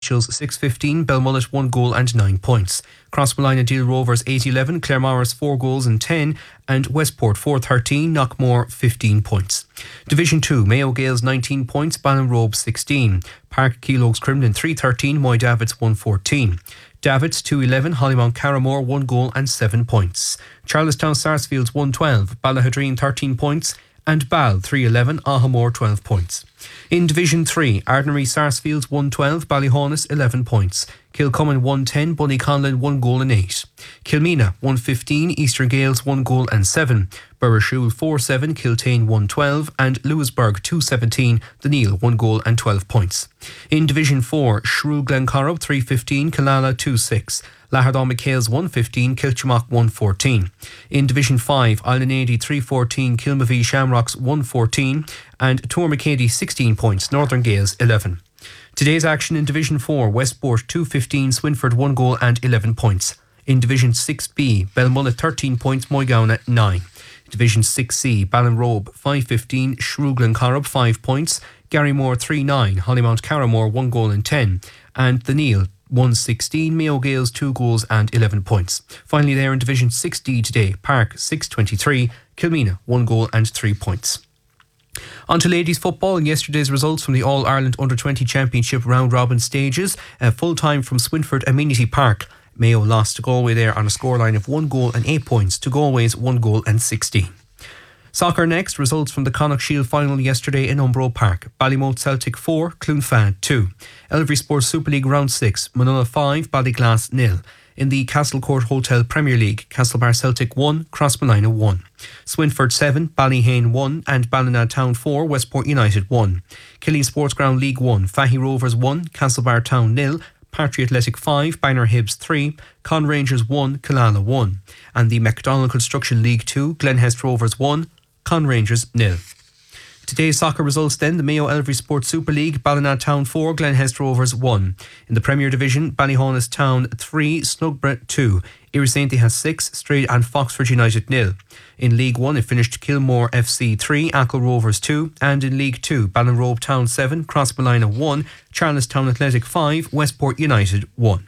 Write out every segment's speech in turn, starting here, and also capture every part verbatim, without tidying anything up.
Mitchells six fifteen, Belmullet one goal and nine points. Crossmolina Deal Rovers eight eleven, Claremorris four goals and ten, and Westport four thirteen, Knockmore fifteen points. Division two, Mayo Gales nineteen points, Ballinrobe sixteen. Park Keelogues Cremlin three thirteen, Moy Davids one fourteen. Davids two eleven, Hollymount Carramore one goal and seven points. Charlestown Sarsfields one twelve, Ballahadreen thirteen points, and Ball three eleven, Ahamore twelve points. In Division three, Ardnary Sarsfields one twelve, Ballyhonus eleven points. Kilcummin one ten, Bunnyconlin one goal and eight. Kilmena one fifteen, Eastern Gales one goal and seven. Burrishoole four seven, Kiltane one twelve, and Lewisburg two seventeen, The Neil one goal and twelve points. In Division four, Shrew Glencorrib three fifteen, Killala two six. Lahardon McHale's one fifteen, Kilchimock one fourteen. In Division five, Islandady three fourteen, Kilmavie Shamrocks one fourteen, and Tourmacady sixteen points, Northern Gales eleven. Today's action in Division four, Westport two fifteen, Swinford one goal and eleven points. In Division six B, Belmullet thirteen points, Moygown nine. Division six C, Ballinrobe five fifteen, Shrew Glencorrib five points, Garrymore three nine, Hollymount Carramore one goal and ten, and The Neil one sixteen, Mayo Gales two goals and eleven points. Finally there in Division six D today, Park six twenty-three, Kilmena one goal and three points. On to ladies football and yesterday's results from the All-Ireland under twenty Championship round-robin stages. Uh, full-time from Swinford Amenity Park. Mayo lost to Galway there on a scoreline of one goal and eight points to Galway's one goal and sixteen. Soccer next, results from the Connacht Shield final yesterday in Umbro Park. Ballymote Celtic four, Cloonfad two. Elvery Sports Super League round six, Manila five, Ballyglass nil. In the Castlecourt Hotel Premier League, Castlebar Celtic one, Crossmolina one. Swinford seven, Ballyhane one, and Ballina Town four, Westport United one. Killeen Sports Ground League one, Fahy Rovers one, Castlebar Town nil, Partry Athletic five, Bangor Hibs three, Con Rangers one, Killala one. And the McDonald Construction League two, Glenhest Rovers one, Con Rangers nil. Today's soccer results then, the Mayo Elvery Sports Super League, Ballina Town four, Glenhest Rovers one. In the Premier Division, Ballyhonus Town three, Snugborough two. Irisainty has six, Straight and Foxford United nil. In League one it finished Kilmore F C three, Ackle Rovers two, and in League two, Ballinrobe Town seven, Crossmolina one, Charlestown Athletic five, Westport United one.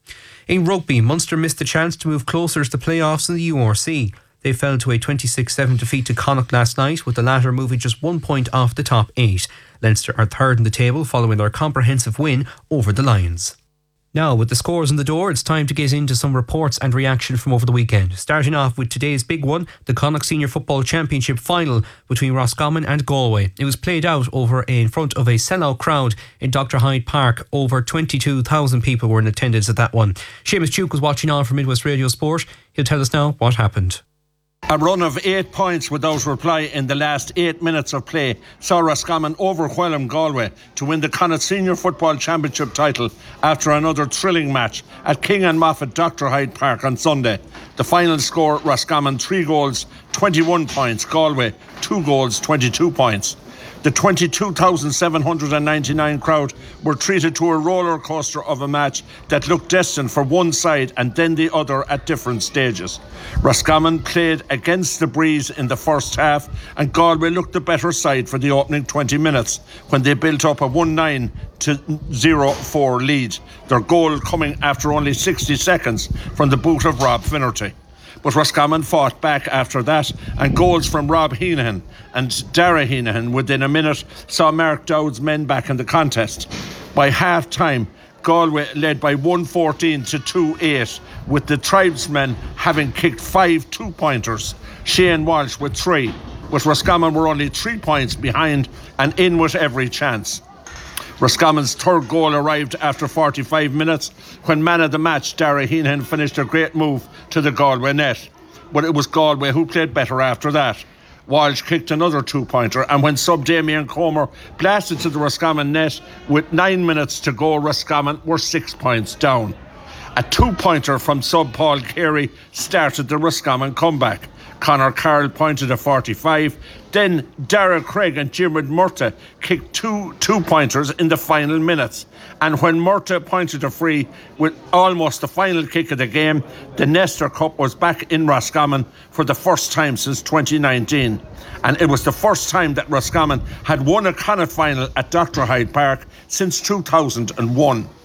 In rugby, Munster missed the chance to move closer to the playoffs in the U R C. They fell to a twenty-six seven defeat to Connacht last night, with the latter moving just one point off the top eight. Leinster are third in the table following their comprehensive win over the Lions. Now, with the scores on the door, it's time to get into some reports and reaction from over the weekend. Starting off with today's big one, the Connacht Senior Football Championship final between Roscommon and Galway. It was played out over in front of a sellout crowd in Doctor Hyde Park. Over twenty-two thousand people were in attendance at that one. Seamus Duke was watching on for Midwest Radio Sport. He'll tell us now what happened. A run of eight points without reply in the last eight minutes of play saw Roscommon overwhelm Galway to win the Connacht Senior Football Championship title after another thrilling match at King and Moffat Doctor Hyde Park on Sunday. The final score, Roscommon three goals, twenty-one points, Galway two goals, twenty-two points. The twenty-two thousand seven hundred ninety-nine crowd were treated to a roller coaster of a match that looked destined for one side and then the other at different stages. Roscommon played against the breeze in the first half, and Galway looked the better side for the opening twenty minutes when they built up a one nine to zero four lead, their goal coming after only sixty seconds from the boot of Rob Finnerty. But Roscommon fought back after that, and goals from Rob Heenahan and Dara Heenahan within a minute saw Mark Dowd's men back in the contest. By half time, Galway led by one fourteen to two eight, with the tribesmen having kicked five two-pointers, Shane Walsh with three, but Roscommon were only three points behind and in with every chance. Roscommon's third goal arrived after forty-five minutes when man of the match Dara Heenahan finished a great move to the Galway net. But it was Galway who played better after that. Walsh kicked another two-pointer, and when sub Damien Comer blasted to the Roscommon net with nine minutes to go, Roscommon were six points down. A two-pointer from sub Paul Carey started the Roscommon comeback. Conor Carroll pointed a forty-five. Then Dara Craig and Jimrid Murta kicked two two-pointers in the final minutes. And when Murta pointed a free with almost the final kick of the game, the Nestor Cup was back in Roscommon for the first time since twenty nineteen. And it was the first time that Roscommon had won a Connacht final at Doctor Hyde Park since two thousand one.